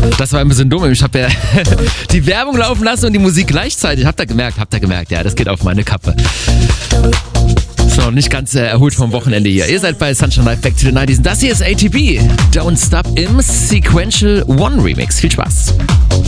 Das war ein bisschen dumm. Ich habe ja die Werbung laufen lassen und die Musik gleichzeitig. Habt ihr gemerkt? Ja, das geht auf meine Kappe. So, nicht ganz erholt vom Wochenende hier. Ihr seid bei Sunshine Live Back to the 90s. Das hier ist ATB. Don't Stop im Sequential One Remix. Viel Spaß.